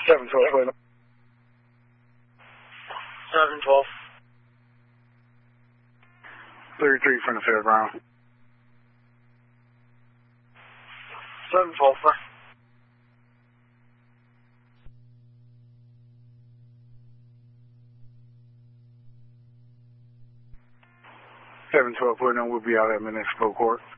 712. 712. 33 from the fairground. 712, sir. We'll be out at municipal court.